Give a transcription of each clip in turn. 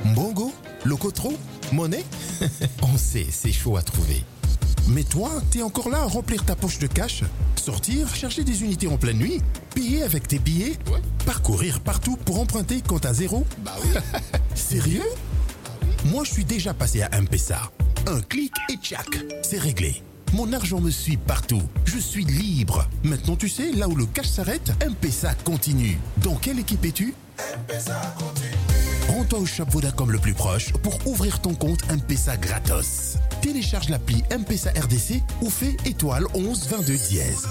Mbongo? Locotro? Monnaie? On sait, c'est chaud à trouver. Mais toi, t'es encore là à remplir ta poche de cash? Sortir, chercher des unités en pleine nuit? Payer avec tes billets? Ouais. Parcourir partout pour emprunter quand t'as zéro? Bah oui. Sérieux? Moi, je suis déjà passé à M-Pesa. Un clic et tchac, c'est réglé. Mon argent me suit partout. Je suis libre. Maintenant, tu sais, là où le cash s'arrête, M-Pesa continue. Dans quelle équipe es-tu? M-Pesa continue. Rends-toi au shop Vodacom le plus proche pour ouvrir ton compte M-Pesa gratos. Télécharge l'appli M-Pesa RDC ou fais étoile 11 22 dièse.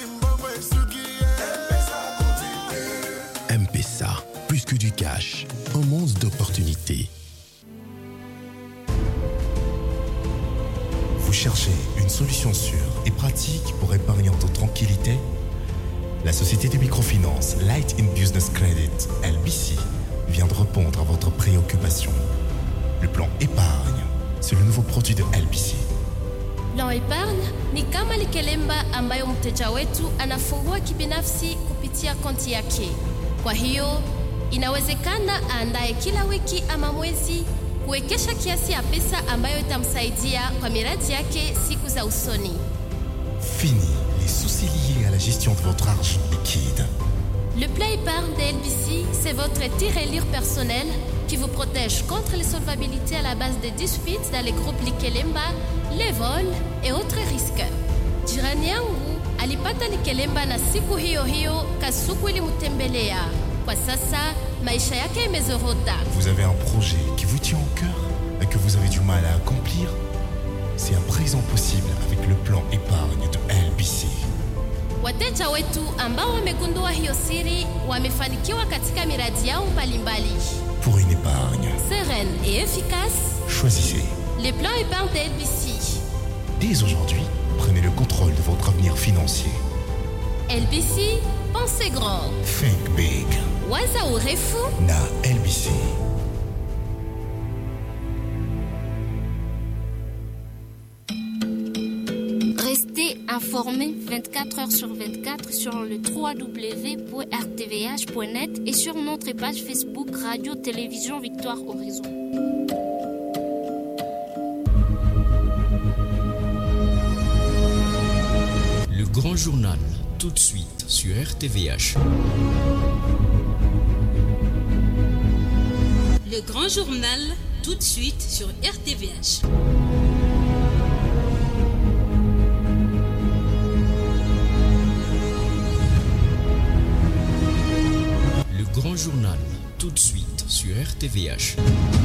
M-Pesa, plus que du cash, un monde d'opportunités. Vous cherchez une solution sûre et pratique pour épargner en toute tranquillité? La société de microfinance Light in Business Credit, LBC, vient de répondre à votre préoccupation. Le plan épargne, c'est le nouveau produit de LBC. Plan épargne ni kama likelemba ambayo mteja wetu anafungua kibinafsi kupitia konti yake. Kwa hiyo, inawezekana aandae kila wiki ama mwezi kuwekesha kiasi ya pesa ambayo itamsaidia kwa miradi yake siku za usoni. Fini les soucis liés à la gestion de votre argent liquide. Le plan épargne de LBC, c'est votre tirelire personnel qui vous protège contre les solvabilités à la base des disputes dans les groupes Likelemba, les vols et autres risques. Jirani yangu alipata Likelemba na siku hiyo hiyo Kasuku ilimtembelea. Kwa sasa maisha yake imezorota. Vous avez un projet qui vous tient au cœur et que vous avez du mal à accomplir? C'est à présent possible avec le plan épargne de LBC. Wateja wetu ambao wamegundua hiyo siri wamefanikiwa katika miradi yao mbalimbali. Pour une épargne sereine et efficace, choisissez les plans épargne de LBC. Dès aujourd'hui, prenez le contrôle de votre avenir financier. LBC, pensez grand. Think big. Waza urefu na LBC. Restez informés 24 heures sur 24 sur le www.rtvh.net et sur notre page Facebook Radio Télévision Victoire Horizon. Le grand journal, tout de suite sur RTVH. Le grand journal, tout de suite sur RTVH. Le grand journal, tout de suite sur RTVH.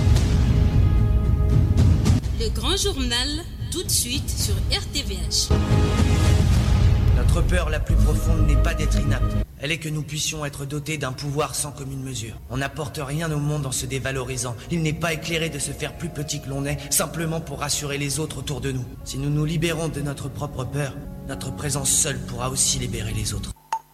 Le grand journal, tout de suite sur RTVH. Notre peur la plus profonde n'est pas d'être inapte. Elle est que nous puissions être dotés d'un pouvoir sans commune mesure. On n'apporte rien au monde en se dévalorisant. Il n'est pas éclairé de se faire plus petit que l'on est, simplement pour rassurer les autres autour de nous. Si nous nous libérons de notre propre peur, notre présence seule pourra aussi libérer les autres.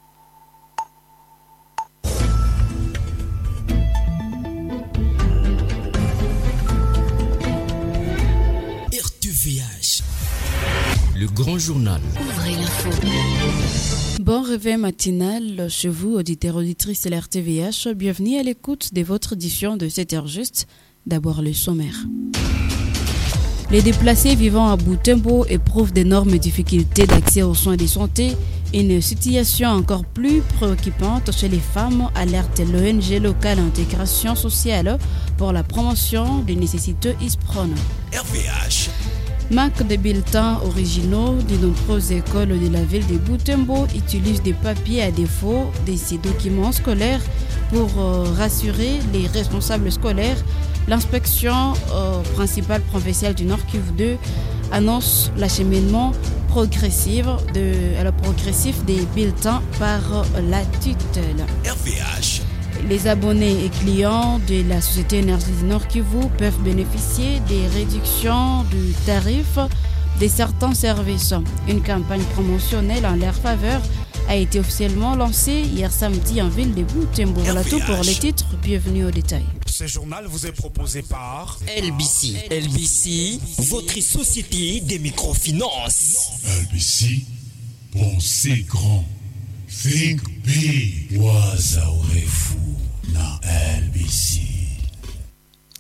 RTVH. Le grand journal. Ouvrez l'info. Bon réveil matinal chez vous, auditeurs, auditrices de l'RTVH. Bienvenue à l'écoute de votre édition de 7h juste. D'abord le sommaire. Les déplacés vivant à Butembo éprouvent d'énormes difficultés d'accès aux soins de santé. Une situation encore plus préoccupante chez les femmes, alerte l'ONG locale Intégration sociale pour la promotion des nécessités ISPRON. RVH. Manque de bulletins originaux, de nombreuses écoles de la ville de Butembo utilisent des papiers à défaut de ces documents scolaires pour rassurer les responsables scolaires. L'inspection principale provinciale du Nord Kivu 2 annonce l'acheminement progressif des bulletins par la tutelle. RVH. Les abonnés et clients de la Société Énergie du Nord Kivu peuvent bénéficier des réductions du tarif de certains services. Une campagne promotionnelle en leur faveur a été officiellement lancée hier samedi en ville de Butembo. Voilà tout pour les titres. Bienvenue au détail. Ce journal vous est proposé par LBC. LBC, votre société des microfinances. LBC, pensez grand. Think big. Waza urefu na LBC.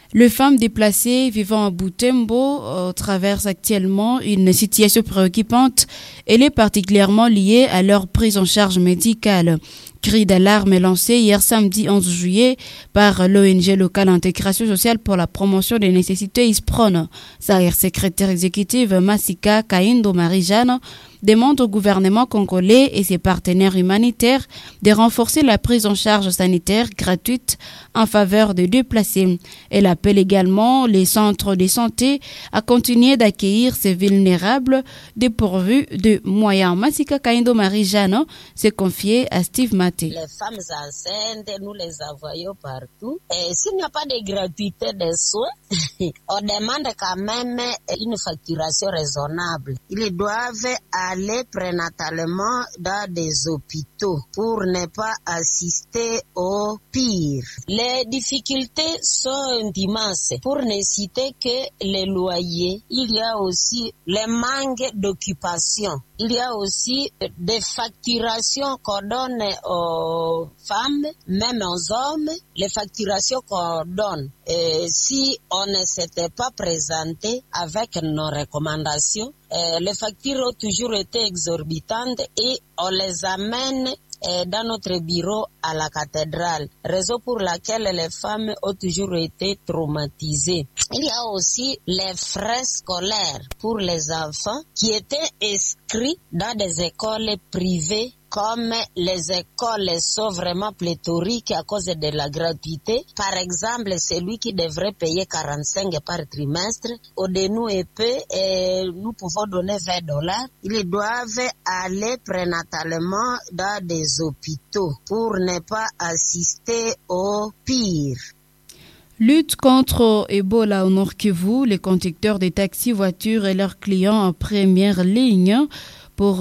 Les femmes déplacées vivant à Butembo traversent actuellement une situation préoccupante. Elle est particulièrement liée à leur prise en charge médicale. Cri d'alarme est lancé hier samedi 11 juillet par l'ONG locale Intégration sociale pour la promotion des nécessités ISPRON. Sa secrétaire exécutive Masika Kaindo Marie-Jeanne demande au gouvernement congolais et ses partenaires humanitaires de renforcer la prise en charge sanitaire gratuite en faveur des déplacés. Elle appelle également les centres de santé à continuer d'accueillir ces vulnérables dépourvus de moyens. Masika Kaindo Marie-Jeanne s'est confiée à Steve Maté. Les femmes enceintes, nous les envoyons partout. Et s'il n'y a pas de gratuité des soins, on demande quand même une facturation raisonnable. Ils doivent aller prénatalement dans des hôpitaux pour ne pas assister au pire. Les difficultés sont immenses. Pour ne citer que les loyers, il y a aussi le manque d'occupation. Il y a aussi des facturations qu'on donne aux femmes, même aux hommes, les facturations qu'on donne. Et si on ne s'était pas présenté avec nos recommandations, les factures ont toujours été exorbitantes et on les amène dans notre bureau à la cathédrale, raison pour laquelle les femmes ont toujours été traumatisées. Il y a aussi les frais scolaires pour les enfants qui étaient inscrits dans des écoles privées. Comme les écoles sont vraiment pléthoriques à cause de la gratuité, par exemple, celui qui devrait payer 45 par trimestre, au de nous est peu et nous pouvons donner $20. Ils doivent aller prénatalement dans des hôpitaux pour ne pas assister au pire. Lutte contre Ebola au Nord Kivu, les conducteurs des taxis voitures et leurs clients en première ligne pour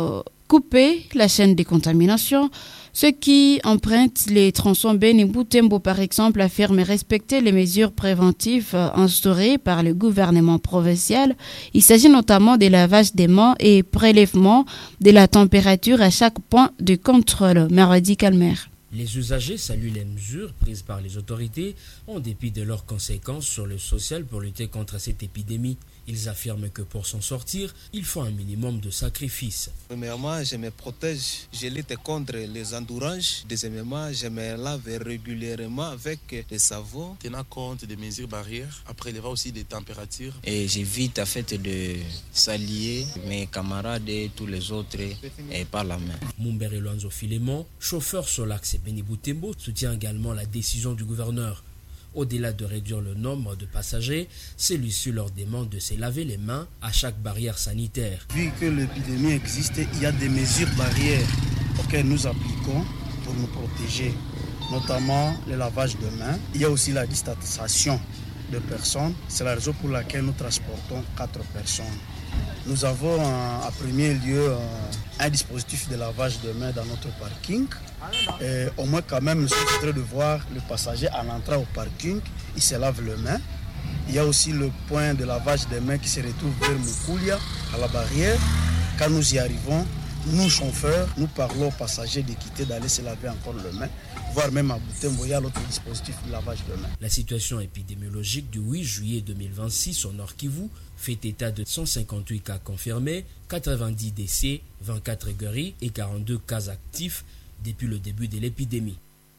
couper la chaîne des contaminations. Ceux qui empruntent les tronçons Beni Butembo, par exemple, affirment respecter les mesures préventives instaurées par le gouvernement provincial. Il s'agit notamment des lavages des mains et prélèvement de la température à chaque point de contrôle. Maradi Calmer. Les usagers saluent les mesures prises par les autorités en dépit de leurs conséquences sur le social pour lutter contre cette épidémie. Ils affirment que pour s'en sortir, il faut un minimum de sacrifices. Premièrement, je me protège, je lutte contre les entourages. Deuxièmement, je me lave régulièrement avec le savon. Tenant compte des mesures barrières, après il y aura aussi des températures. Et j'évite en fait de s'allier mes camarades et tous les autres et par la main. Mumbere Luanzo Filemon, chauffeur sur l'axe Beni Butembo, soutient également la décision du gouverneur. Au-delà de réduire le nombre de passagers, celui-ci leur demande de se laver les mains à chaque barrière sanitaire. Vu que l'épidémie existe, il y a des mesures barrières auxquelles nous appliquons pour nous protéger, notamment le lavage de mains. Il y a aussi la distanciation de personnes. C'est la raison pour laquelle nous transportons 4 personnes. Nous avons en premier lieu un dispositif de lavage de mains dans notre parking. Et au moins quand même, nous sommes en train de voir le passager en entrant au parking, il se lave les mains. Il y a aussi le point de lavage des mains qui se retrouve vers Mukoulia, à la barrière. Quand nous y arrivons, nous chauffeurs, nous parlons aux passagers de quitter, d'aller se laver encore les mains, voire même à Butembo, il y a l'autre dispositif de lavage de mains. La situation épidémiologique du 8 juillet 2026 au Nord Kivu fait état de 158 cas confirmés, 90 décès, 24 guéris et 42 cas actifs depuis le début de l'épidémie.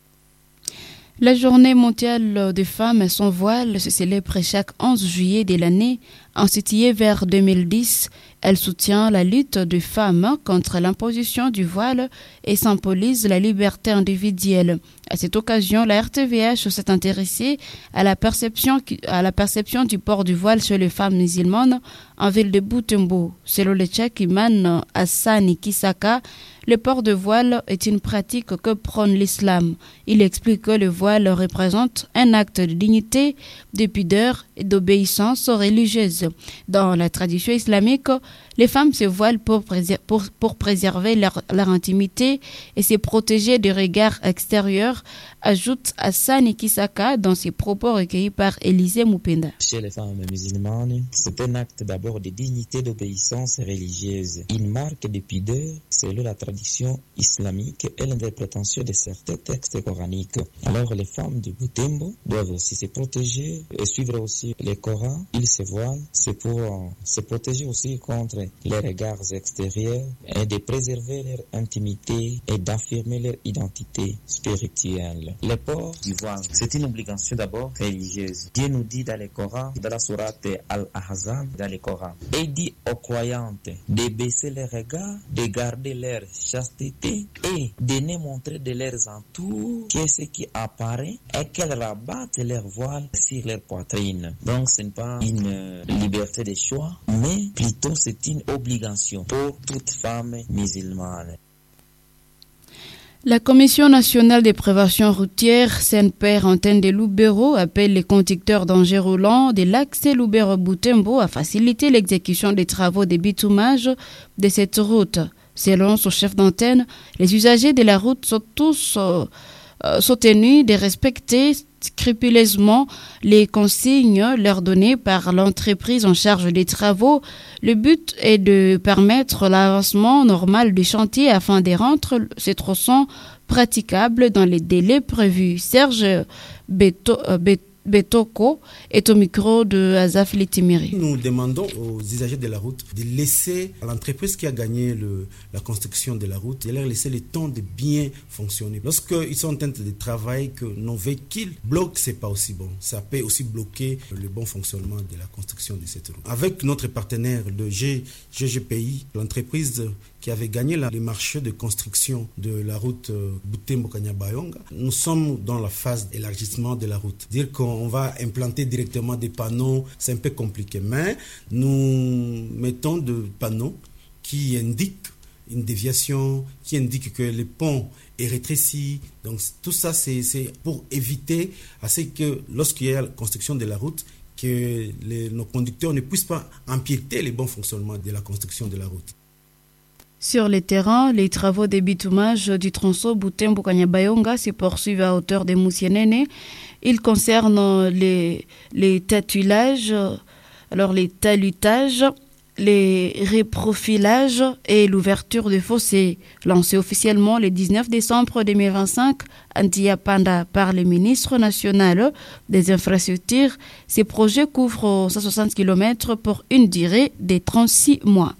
La journée mondiale des femmes sans voile se célèbre chaque 11 juillet de l'année. Instituée vers 2010, elle soutient la lutte des femmes contre l'imposition du voile et symbolise la liberté individuelle. À cette occasion, la RTVH s'est intéressée à la perception du port du voile chez les femmes musulmanes en ville de Butembo. Selon le Tchèque Iman Hassani Kisaka, le port de voile est une pratique que prône l'islam. Il explique que le voile représente un acte de dignité, de pudeur et d'obéissance religieuse. Dans la tradition islamique, Les femmes se voilent pour préserver leur intimité et se protéger des regards extérieurs, ajoute Hassan Kisaka dans ses propos recueillis par Élisée Moupenda. Chez les femmes musulmanes, c'est un acte d'abord de dignité, d'obéissance religieuse, une marque de pudeur selon la tradition islamique et l'interprétation de certains textes coraniques. Alors les femmes de Butembo doivent aussi se protéger et suivre aussi le Coran. Ils se voilent, c'est pour se protéger aussi contre les regards extérieurs et de préserver leur intimité et d'affirmer leur identité spirituelle. Le port du voile, c'est une obligation d'abord religieuse. Dieu nous dit dans le Coran, dans la sourate Al-Ahzab, dans le Coran, et dit aux croyantes de baisser les regards, de garder leur chasteté et de ne montrer de leurs entours que ce qui apparaît et qu'elles rabattent leur voile sur leur poitrine. Donc ce n'est pas une liberté de choix, mais plutôt c'est une obligation pour toute femme musulmane. La Commission nationale de prévention routière, CNPR antenne de Lubero, appelle les conducteurs d'engins roulants de l'axe Lubero-Butembo à faciliter l'exécution des travaux de bitumage de cette route. Selon son chef d'antenne, les usagers de la route sont tous tenus de respecter scrupuleusement les consignes leur données par l'entreprise en charge des travaux. Le but est de permettre l'avancement normal du chantier afin de rendre ces tronçons praticables dans les délais prévus. Serge Betoko est au micro de Azaf Litimiri. Nous demandons aux usagers de la route de laisser à l'entreprise qui a gagné la construction de la route, de leur laisser le temps de bien fonctionner. Lorsqu'ils sont en train de travailler, que nos véhicules bloquent, c'est pas aussi bon. Ça peut aussi bloquer le bon fonctionnement de la construction de cette route. Avec notre partenaire, le GGPI, l'entreprise qui avait gagné le marché de construction de la route Butembo-Kanyabayonga, nous sommes dans la phase d'élargissement de la route. Dire qu'on va implanter directement des panneaux, c'est un peu compliqué, mais nous mettons des panneaux qui indiquent une déviation, qui indiquent que le pont est rétréci. Donc tout ça, c'est pour éviter à ce que lorsqu'il y a la construction de la route, que nos conducteurs ne puissent pas empiéter le bon fonctionnement de la construction de la route. Sur le terrain, les travaux de bitumage du tronçon Butembo-Kanyabayonga se poursuivent à hauteur de Moussienene. Ils concernent les tatulages, les talutages, les reprofilages et l'ouverture de fossés. Lancé officiellement le 19 décembre 2025 à Ndiapanda par le ministre national des infrastructures, ces projets couvrent 160 km pour une durée de 36 mois.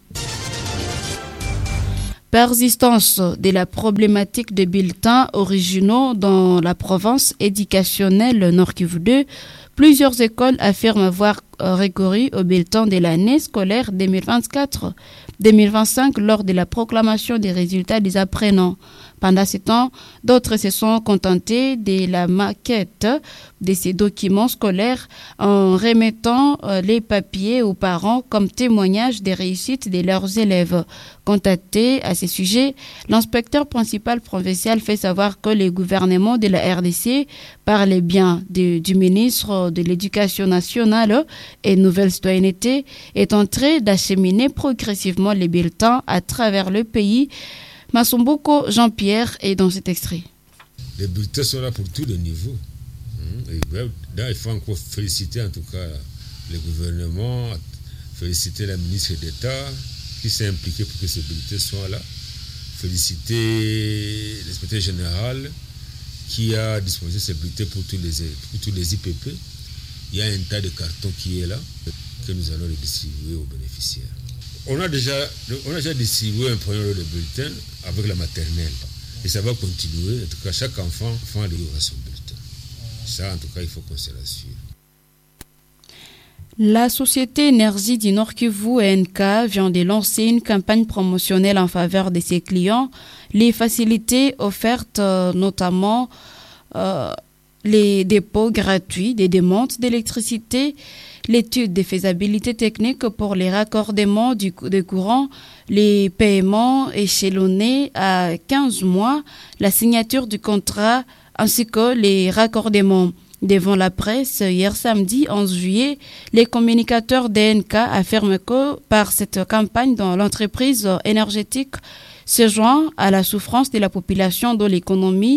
Persistance de la problématique des bulletins originaux dans la province éducationnelle Nord Kivu 2, plusieurs écoles affirment avoir recouru aux bulletins de l'année scolaire 2024-2025 lors de la proclamation des résultats des apprenants. Pendant ce temps, d'autres se sont contentés de la maquette de ces documents scolaires en remettant les papiers aux parents comme témoignage des réussites de leurs élèves. Contacté à ce sujet, l'inspecteur principal provincial fait savoir que le gouvernement de la RDC, par le bien du ministre de l'Éducation nationale et Nouvelle Citoyenneté, est en train d'acheminer progressivement les bulletins à travers le pays. Massomboko Jean-Pierre est dans cet extrait. Les bulletins sont là pour tous les niveaux. Et là, il faut encore féliciter en tout cas le gouvernement, féliciter la ministre d'État qui s'est impliquée pour que ces bulletins soient là, féliciter l'inspecteur général qui a disposé ces bulletins pour tous les IPP. Il y a un tas de cartons qui est là, que nous allons les distribuer aux bénéficiaires. On a déjà distribué un premier lot de bulletins avec la maternelle. Et ça va continuer. En tout cas, chaque enfant aura son bulletin. Ça, en tout cas, il faut qu'on se rassure. La Société Énergie du Nord Kivu, ENK, vient de lancer une campagne promotionnelle en faveur de ses clients. Les facilités offertes, notamment les dépôts gratuits des demandes d'électricité, l'étude des faisabilités techniques pour les raccordements de courant, les paiements échelonnés à 15 mois, la signature du contrat ainsi que les raccordements. Devant la presse, hier samedi 11 juillet, les communicateurs DNK affirment que par cette campagne dans l'entreprise énergétique se joint à la souffrance de la population dont l'économie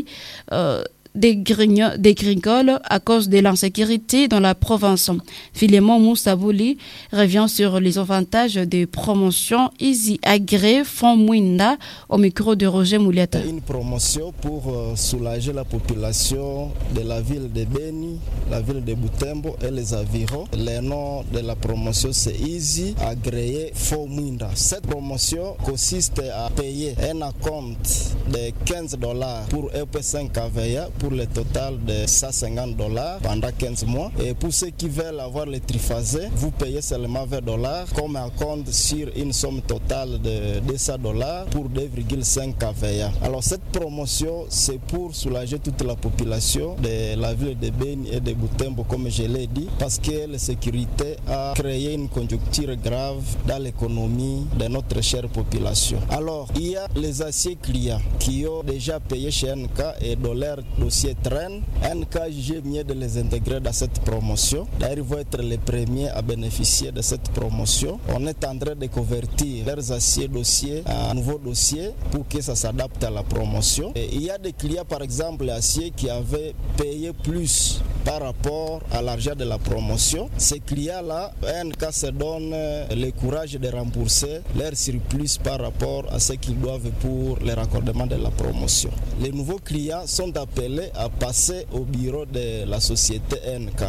dégringole à cause de l'insécurité dans la province. Philémon Moussabouli revient sur les avantages de promotion Easy Agré Fonds Mwinda au micro de Roger Mouliata. Une promotion pour soulager la population de la ville de Beni, la ville de Butembo et les environs. Le nom de la promotion c'est Easy Agré Fonds Mwinda. Cette promotion consiste à payer un acompte de $15 pour EP5 KVA pour le total de $150 pendant 15 mois. Et pour ceux qui veulent avoir le triphasé, vous payez seulement $20 comme un compte sur une somme totale de $200 pour 2,5 KVA. Alors cette promotion, c'est pour soulager toute la population de la ville de Beni et de Butembo, comme je l'ai dit, parce que la sécurité a créé une conjoncture grave dans l'économie de notre chère population. Alors, il y a les anciens clients qui ont déjà payé chez NK et dont leur dossier traîne. NK a jugé mieux de les intégrer dans cette promotion. D'ailleurs, ils vont être les premiers à bénéficier de cette promotion. On est en train de convertir leurs anciens dossiers en nouveaux dossiers pour que ça s'adapte à la promotion. Et il y a des clients, par exemple, aciers qui avaient payé plus par rapport à l'argent de la promotion. Ces clients-là, NK se donne le courage de rembourser leur surplus par rapport à ce qu'ils doivent pour le raccordement de la promotion. Les nouveaux clients sont appelés à passer au bureau de la société NK.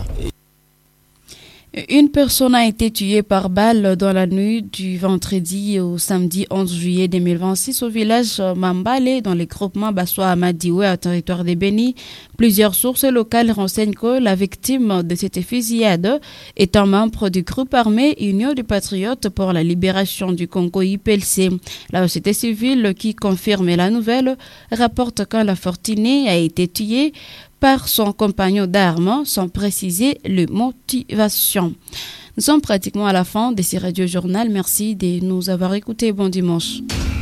Une personne a été tuée par balle dans la nuit du vendredi au samedi 11 juillet 2026 au village Mambale dans les groupements Bassoa Amadiwe au territoire de Beni. Plusieurs sources locales renseignent que la victime de cette fusillade est un membre du groupe armé Union des Patriotes pour la libération du Congo IPLC. La société civile qui confirme la nouvelle rapporte que la fortunée a été tuée par son compagnon d'armes sans préciser les motivations. Nous sommes pratiquement à la fin de ce radio-journal. Merci de nous avoir écoutés. Bon dimanche.